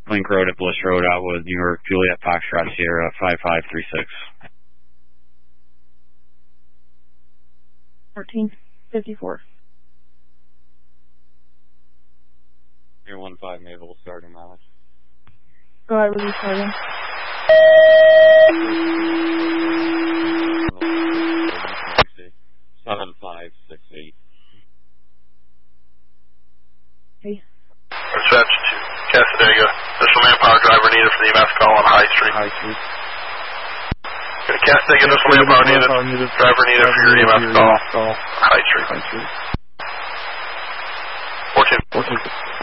Link Road at Bliss Road out with New York Juliet Foxtrot Sierra 5536. 1454. Air 15 Maple starting mileage. Go ahead, release starting. Seven 568. Okay. Dispatch to Casadega. Additional manpower driver needed for the EMS call on High Street. High Street. Casadega, additional manpower needed. Driver needed for your EMS call. High Street. 14.